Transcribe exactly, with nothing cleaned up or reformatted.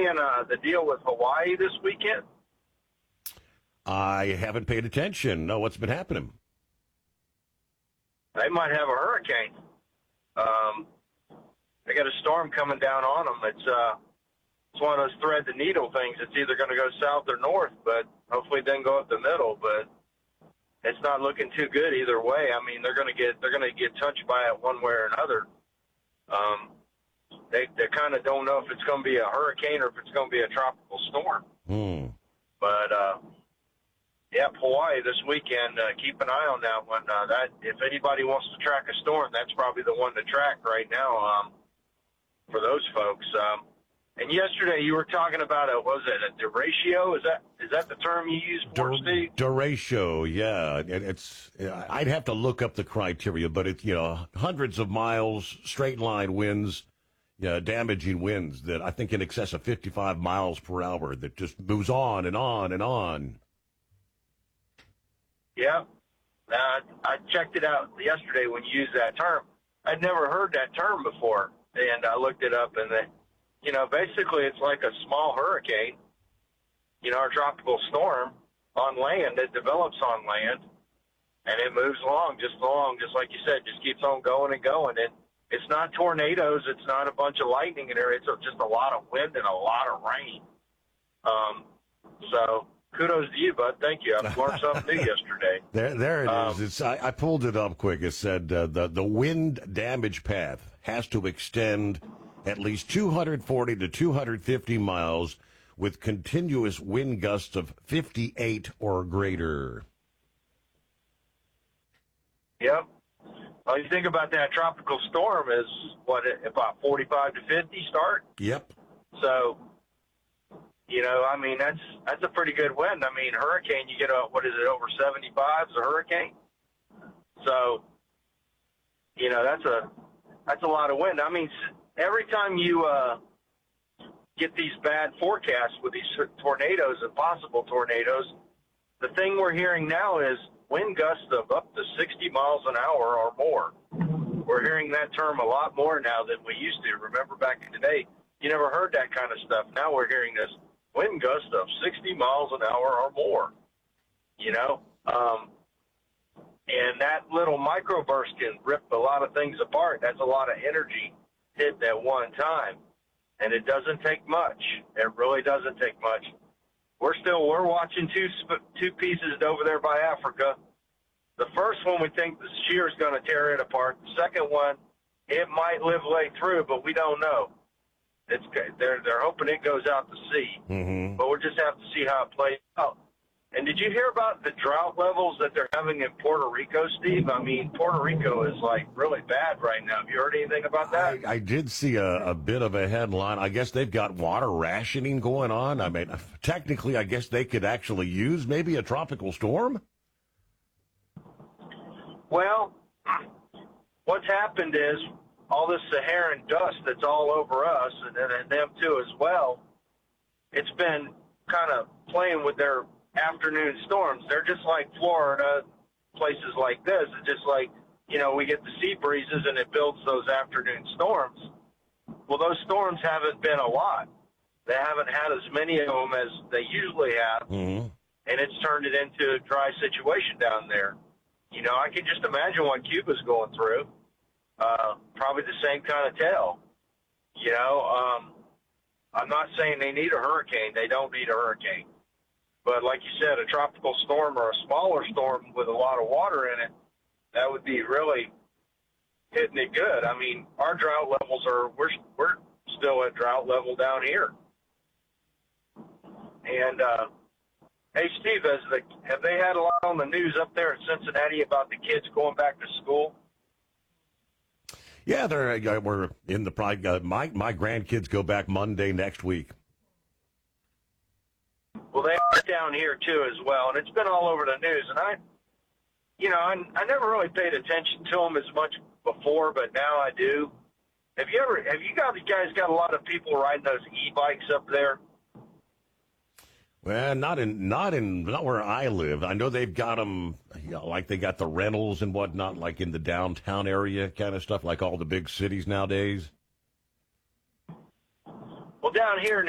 seeing uh, the deal with Hawaii this weekend? I haven't paid attention. No, what's been happening? They might have a hurricane. Um, they got a storm coming down on them. It's uh, it's one of those thread the needle things. It's either going to go south or north, but hopefully it doesn't go up the middle. But it's not looking too good either way. I mean, they're going to get they're going to get touched by it one way or another. Um, they they kind of don't know if it's going to be a hurricane or if it's going to be a tropical storm. Hmm. But uh, yeah, Hawaii this weekend. Uh, keep an eye on that one. Uh, that if anybody wants to track a storm, that's probably the one to track right now um, for those folks. Um, and yesterday you were talking about a what was it a derecho? Is that is that the term you use for it, Steve? Derecho, yeah. It, it's I'd have to look up the criteria, but it's you know hundreds of miles, straight line winds, yeah, damaging winds that I think in excess of fifty-five miles per hour that just moves on and on and on. Yeah, uh, I checked it out yesterday when you used that term. I'd never heard that term before, and I looked it up, and they, you know, basically it's like a small hurricane, you know, a tropical storm on land that develops on land, and it moves along just along, just like you said, just keeps on going and going. And it's not tornadoes, it's not a bunch of lightning in there, it's just a lot of wind and a lot of rain. Um, so. Kudos to you, bud. Thank you. I learned something new yesterday. There, there it um, is. It's, I, I pulled it up quick. It said uh, the the wind damage path has to extend at least two hundred forty to two hundred fifty miles with continuous wind gusts of fifty-eight or greater. Yep. Well, you think about that tropical storm is what about forty-five to fifty start. Yep. So. You know, I mean, that's that's a pretty good wind. I mean, hurricane, you get a, what is it, over seventy-five is a hurricane? So, you know, that's a that's a lot of wind. I mean, every time you uh, get these bad forecasts with these tornadoes and possible tornadoes, the thing we're hearing now is wind gusts of up to sixty miles an hour or more. We're hearing that term a lot more now than we used to. Remember back in the day, you never heard that kind of stuff. Now we're hearing this. Wind gust of sixty miles an hour or more, you know, um, and that little microburst can rip a lot of things apart. That's a lot of energy hit at one time, and it doesn't take much. It really doesn't take much. We're still we're watching two two pieces over there by Africa. The first one we think the shear is going to tear it apart. The second one, it might live way through, but we don't know. It's they're they're hoping it goes out to sea, mm-hmm. but we'll just have to see how it plays out. And did you hear about the drought levels that they're having in Puerto Rico, Steve? I mean, Puerto Rico is like really bad right now. Have you heard anything about that? I, I did see a, a bit of a headline. I guess they've got water rationing going on. I mean, technically, I guess they could actually use maybe a tropical storm. Well, what's happened is. All this Saharan dust that's all over us and, and them too as well, it's been kind of playing with their afternoon storms. They're just like Florida, places like this. It's just like, you know, we get the sea breezes and it builds those afternoon storms. Well, those storms haven't been a lot. They haven't had as many of them as they usually have, mm-hmm. and it's turned it into a dry situation down there. You know, I can just imagine what Cuba's going through. Uh, probably the same kind of tale. You know, um, I'm not saying they need a hurricane. They don't need a hurricane. But like you said, a tropical storm or a smaller storm with a lot of water in it, that would be really hitting it good. I mean, our drought levels are, we're, we're still at drought level down here. And, uh, hey, Steve, has the, have they had a lot on the news up there in Cincinnati about the kids going back to school? Yeah, they're uh, we're in the pride. Uh, my my grandkids go back Monday next week. Well, they are down here too as well, and it's been all over the news. And I, you know, I, I never really paid attention to them as much before, but now I do. Have you ever? Have you got you guys got a lot of people riding those e-bikes up there? Well, not in not in not where I live. I know they've got them, you know, like they got the rentals and whatnot, like in the downtown area, kind of stuff, like all the big cities nowadays. Well, down here